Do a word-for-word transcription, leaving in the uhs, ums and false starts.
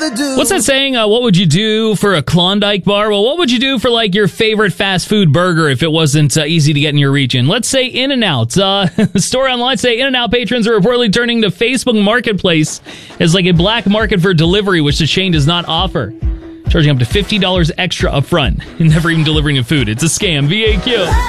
to do. What's that saying? Uh, what would you do for a Klondike bar? Well, what would you do for like your favorite fast food burger if it wasn't uh, easy to get in your region? Let's say In-N-Out. Uh, the story online say In-N-Out patrons are reportedly turning to Facebook Marketplace as like a black market for delivery, which the chain does not offer. Charging up to fifty dollars extra up front and never even delivering the food. It's a scam. V A Q.